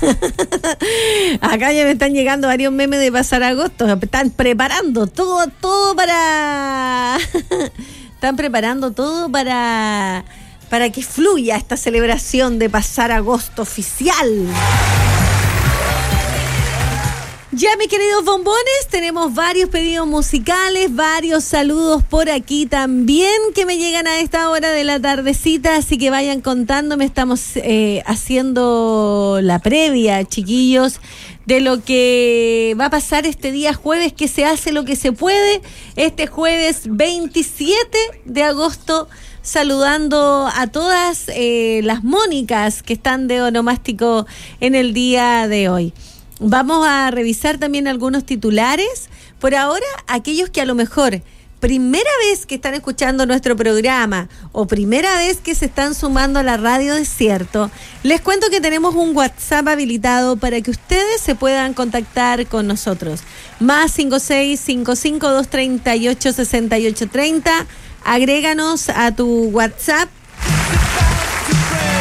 Acá ya me están llegando varios memes de pasar agosto. Están preparando todo para... Están preparando todo para que fluya esta celebración de pasar agosto oficial. Ya, mis queridos bombones, tenemos varios pedidos musicales, varios saludos por aquí también que me llegan a esta hora de la tardecita, así que vayan contándome. Estamos haciendo la previa, chiquillos, de lo que va a pasar este día jueves, que se hace lo que se puede, este jueves 27 de agosto, saludando a todas las Mónicas que están de onomástico en el día de hoy. Vamos a revisar también algunos titulares. Por ahora, aquellos que a lo mejor primera vez que están escuchando nuestro programa o primera vez que se están sumando a la Radio Desierto, les cuento que tenemos un WhatsApp habilitado para que ustedes se puedan contactar con nosotros. Más 5655-238-6830. Agréganos a tu WhatsApp